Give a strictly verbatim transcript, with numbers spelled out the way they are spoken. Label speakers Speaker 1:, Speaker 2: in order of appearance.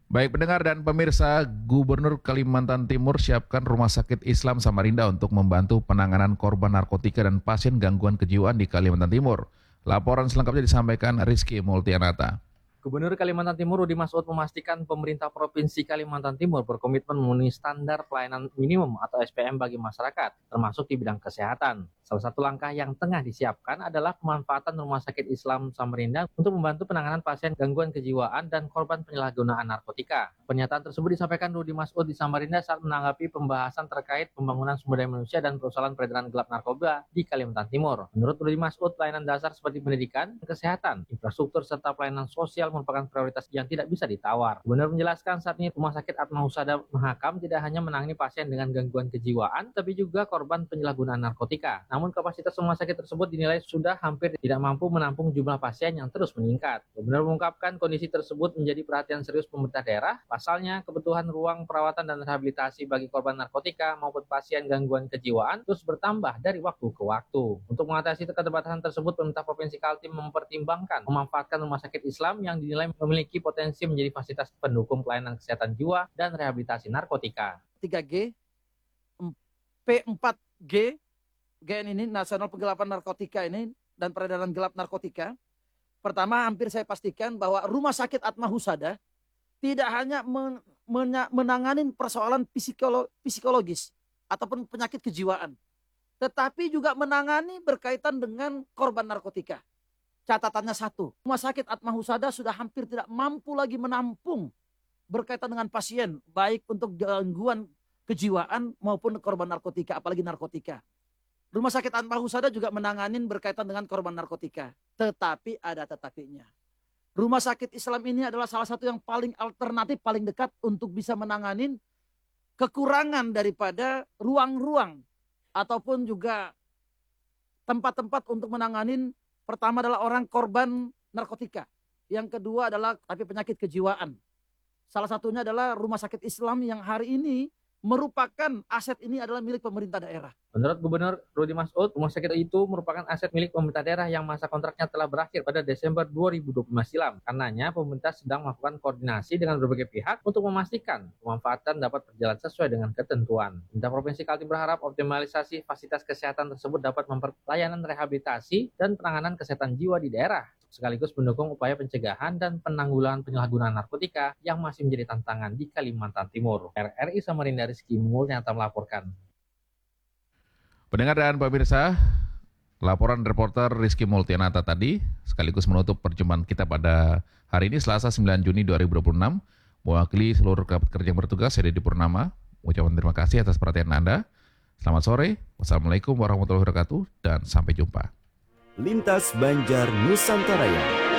Speaker 1: Baik pendengar dan pemirsa, Gubernur Kalimantan Timur siapkan Rumah Sakit Islam Samarinda untuk membantu penanganan korban narkotika dan pasien gangguan kejiwaan di Kalimantan Timur. Laporan selengkapnya disampaikan Rizky Multianata.
Speaker 2: Gubernur Kalimantan Timur Rudy Masud memastikan pemerintah Provinsi Kalimantan Timur berkomitmen memenuhi standar pelayanan minimum atau S P M bagi masyarakat, termasuk di bidang kesehatan. Salah satu langkah yang tengah disiapkan adalah pemanfaatan Rumah Sakit Islam Samarinda untuk membantu penanganan pasien gangguan kejiwaan dan korban penyalahgunaan narkotika. Pernyataan tersebut disampaikan Rudy Masud di Samarinda saat menanggapi pembahasan terkait pembangunan sumber daya manusia dan persoalan peredaran gelap narkoba di Kalimantan Timur. Menurut Rudy Masud, pelayanan dasar seperti pendidikan, kesehatan, infrastruktur, serta pelayanan sosial merupakan prioritas yang tidak bisa ditawar. Gubernur menjelaskan saat ini Rumah Sakit Atma Husada Mahakam tidak hanya menangani pasien dengan gangguan kejiwaan, tapi juga korban penyalahgunaan narkotika. Namun kapasitas rumah sakit tersebut dinilai sudah hampir tidak mampu menampung jumlah pasien yang terus meningkat. Gubernur mengungkapkan kondisi tersebut menjadi perhatian serius pemerintah daerah. Pasalnya, kebutuhan ruang perawatan dan rehabilitasi bagi korban narkotika maupun pasien gangguan kejiwaan terus bertambah dari waktu ke waktu. Untuk mengatasi keterbatasan tersebut, pemerintah Provinsi Kaltim mempertimbangkan memanfaatkan rumah sakit Islam yang dinilai memiliki potensi menjadi fasilitas pendukung pelayanan kesehatan jiwa dan rehabilitasi narkotika.
Speaker 3: tiga G, P empat G, G N ini Nasional Penggelapan Narkotika ini dan peredaran gelap narkotika. Pertama, hampir saya pastikan bahwa Rumah Sakit Atma Husada tidak hanya men menangani persoalan psikolo psikologis ataupun penyakit kejiwaan, tetapi juga menangani berkaitan dengan korban narkotika. Catatannya satu, Rumah Sakit Atma Husada sudah hampir tidak mampu lagi menampung berkaitan dengan pasien, baik untuk gangguan kejiwaan maupun korban narkotika, apalagi narkotika. Rumah Sakit Atma Husada juga menangani berkaitan dengan korban narkotika, tetapi ada tetapinya. Rumah Sakit Islam ini adalah salah satu yang paling alternatif, paling dekat untuk bisa menangani kekurangan daripada ruang-ruang ataupun juga tempat-tempat untuk menangani. Pertama adalah orang korban narkotika. Yang kedua adalah tapi penyakit kejiwaan. Salah satunya adalah Rumah Sakit Islam yang hari ini merupakan aset ini adalah milik pemerintah daerah.
Speaker 2: Menurut Gubernur Rudy Masud, rumah sakit itu merupakan aset milik pemerintah daerah yang masa kontraknya telah berakhir pada Desember dua ribu dua puluh lima silam. Karenanya pemerintah sedang melakukan koordinasi dengan berbagai pihak untuk memastikan pemanfaatan dapat berjalan sesuai dengan ketentuan. Pemerintah Provinsi Kaltim berharap optimalisasi fasilitas kesehatan tersebut dapat memperlayanan rehabilitasi dan penanganan kesehatan jiwa di daerah, sekaligus mendukung upaya pencegahan dan penanggulangan penyalahgunaan narkotika yang masih menjadi tantangan di Kalimantan Timur. R R I Samarinda, Rizky Multianata melaporkan.
Speaker 1: Pendengar dan pemirsa, laporan reporter Rizky Multianata tadi sekaligus menutup perjumpaan kita pada hari ini Selasa sembilan Juni dua ribu dua puluh enam. Mewakili seluruh kerabat kerja yang bertugas, saya Dedi Purnama, ucapan terima kasih atas perhatian Anda. Selamat sore, wassalamualaikum warahmatullahi wabarakatuh, dan sampai jumpa.
Speaker 4: Lintas Banjar Nusantara.